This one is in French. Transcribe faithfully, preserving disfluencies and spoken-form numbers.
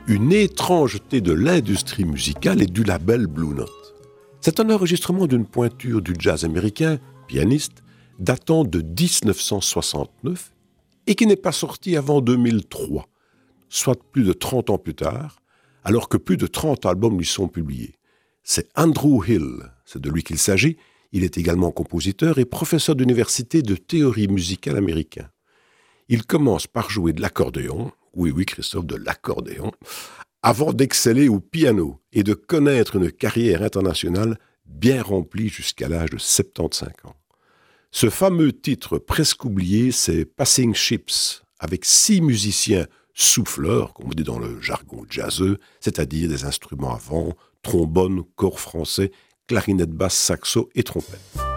une étrangeté de l'industrie musicale et du label Blue Note. C'est un enregistrement d'une pointure du jazz américain, pianiste, datant de dix-neuf cent soixante-neuf et qui n'est pas sorti avant deux mille trois, soit plus de trente ans plus tard, alors que plus de trente albums lui sont publiés. C'est Andrew Hill, c'est de lui qu'il s'agit. Il est également compositeur et professeur d'université de théorie musicale américain. Il commence par jouer de l'accordéon, oui, oui, Christophe, de l'accordéon, avant d'exceller au piano et de connaître une carrière internationale bien remplie jusqu'à l'âge de soixante-quinze ans. Ce fameux titre presque oublié, c'est Passing Ships, avec six musiciens souffleurs, comme on dit dans le jargon jazzeux, c'est-à-dire des instruments à vent, trombone, cor français, clarinette basse, saxo et trompette.